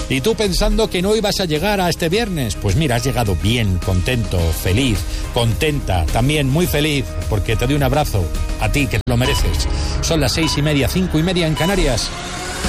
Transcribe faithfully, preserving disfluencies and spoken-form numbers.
Y tú pensando que no ibas a llegar a este viernes, pues mira, has llegado bien, contento, feliz, contenta, también muy feliz, porque te doy un abrazo a ti que lo mereces. Son las seis y media, cinco y media en Canarias.